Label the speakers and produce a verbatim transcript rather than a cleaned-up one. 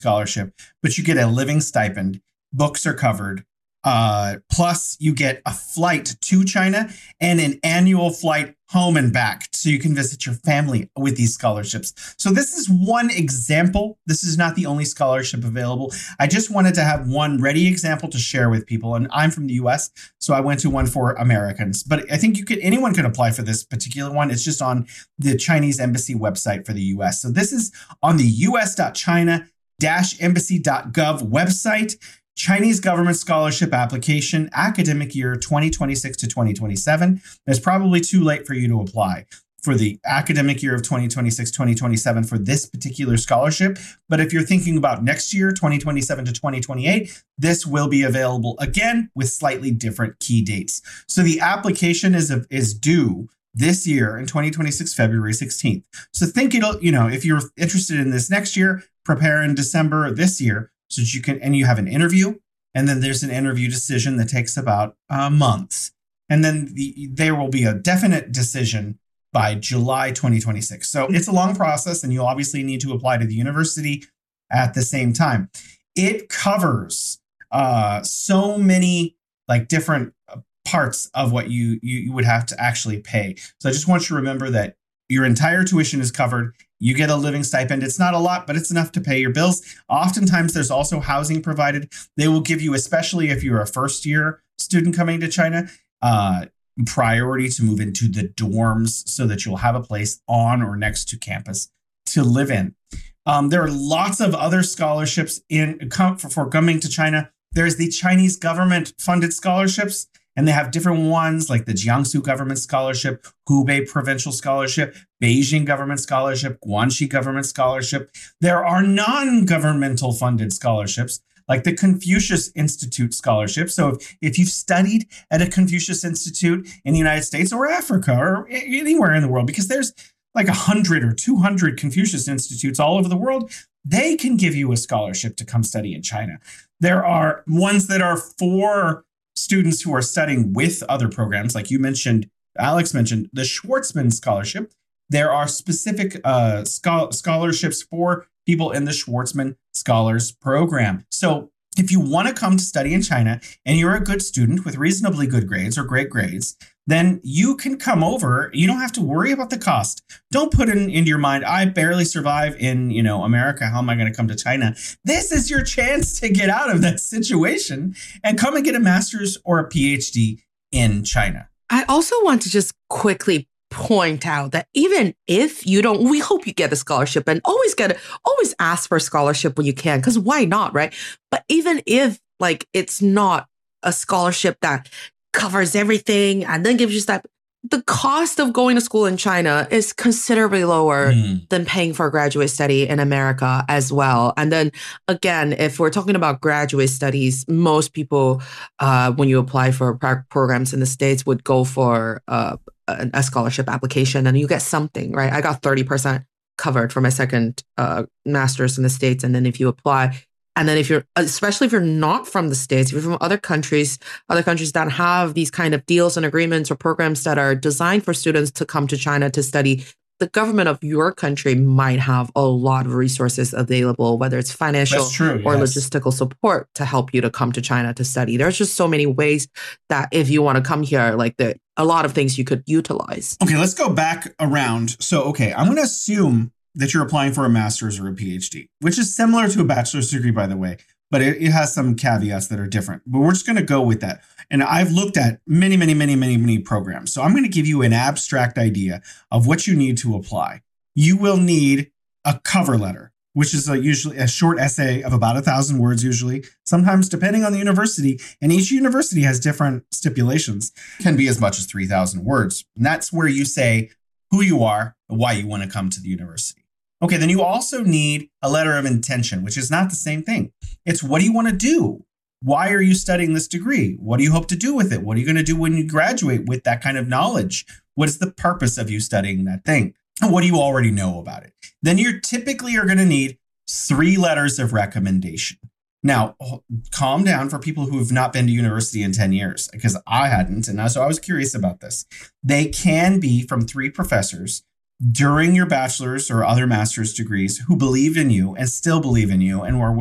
Speaker 1: scholarship, but you get a living stipend. Books are covered. Uh, plus, you get a flight to China and an annual flight home and back so you can visit your family with these scholarships. So this is one example. This is not the only scholarship available. I just wanted to have one ready example to share with people. And I'm from the U S, so I went to one for Americans. But I think you could anyone could apply for this particular one. It's just on the Chinese embassy website for the U S. So this is on the u s dot china dash embassy dot gov website. Chinese government scholarship application, academic year twenty twenty-six to twenty twenty-seven. It's probably too late for you to apply for the academic year of twenty twenty-six, twenty twenty-seven for this particular scholarship. But if you're thinking about next year, twenty twenty-seven to twenty twenty-eight, this will be available again with slightly different key dates. So the application is, is due this year in twenty twenty-six, February sixteenth. So think it'll, you know, if you're interested in this next year, prepare in December this year. So that you can, and you have an interview, and then there's an interview decision that takes about uh, months. And then the, there will be a definite decision by July twenty twenty-six. So it's a long process, and you'll obviously need to apply to the university at the same time. It covers uh, so many like different parts of what you, you you would have to actually pay. So I just want you to remember that your entire tuition is covered. You get a living stipend. It's not a lot, but it's enough to pay your bills. Oftentimes, there's also housing provided. They will give you, especially if you're a first year student coming to China, uh, priority to move into the dorms so that you'll have a place on or next to campus to live in. Um, there are lots of other scholarships in for, for coming to China. There's the Chinese government funded scholarships. And they have different ones like the Jiangsu Government Scholarship, Hubei Provincial Scholarship, Beijing Government Scholarship, Guangxi Government Scholarship. There are non-governmental funded scholarships like the Confucius Institute Scholarship. So if, if you've studied at a Confucius Institute in the United States or Africa or anywhere in the world, because there's like one hundred or two hundred Confucius Institutes all over the world, they can give you a scholarship to come study in China. There are ones that are for students who are studying with other programs, like you mentioned, Alex mentioned, the Schwartzman Scholarship. There are specific uh, schol- scholarships for people in the Schwartzman Scholars Program. So if you want to come to study in China and you're a good student with reasonably good grades or great grades, then you can come over. You don't have to worry about the cost. Don't put in into your mind, I barely survive in, you know, America. How am I going to come to China? This is your chance to get out of that situation and come and get a master's or a PhD in China.
Speaker 2: I also want to just quickly point out that even if you don't, we hope you get a scholarship, and always get it, always ask for a scholarship when you can, because why not, right? But even if like it's not a scholarship that covers everything and then gives you that, the cost of going to school in China is considerably lower mm. than paying for a graduate study in America as well. And then again, if we're talking about graduate studies, most people, uh, when you apply for pro- programs in the States, would go for uh, a, a scholarship application and you get something, right? I got thirty percent covered for my second uh, master's in the States. And then if you apply, and then if you're, especially if you're not from the States, if you're from other countries, other countries that have these kind of deals and agreements or programs that are designed for students to come to China to study, the government of your country might have a lot of resources available, whether it's financial
Speaker 1: true,
Speaker 2: or
Speaker 1: yes.
Speaker 2: logistical support to help you to come to China to study. There's just so many ways that if you want to come here, like the, a lot of things you could utilize.
Speaker 1: Okay, let's go back around. So, okay, I'm going to assume that you're applying for a master's or a PhD, which is similar to a bachelor's degree, by the way, but it, it has some caveats that are different. But we're just going to go with that. And I've looked at many, many, many, many, many programs. So I'm going to give you an abstract idea of what you need to apply. You will need a cover letter, which is a, usually a short essay of about a thousand words, usually, sometimes depending on the university. And each university has different stipulations, can be as much as three thousand words. And that's where you say who you are and why you want to come to the university. Okay, then you also need a letter of intention, which is not the same thing. It's what do you want to do? Why are you studying this degree? What do you hope to do with it? What are you going to do when you graduate with that kind of knowledge? What is the purpose of you studying that thing? And what do you already know about it? Then you typically are going to need three letters of recommendation. Now, calm down for people who have not been to university in ten years, because I hadn't. And so I was curious about this. They can be from three professors during your bachelor's or other master's degrees who believe in you and still believe in you and who are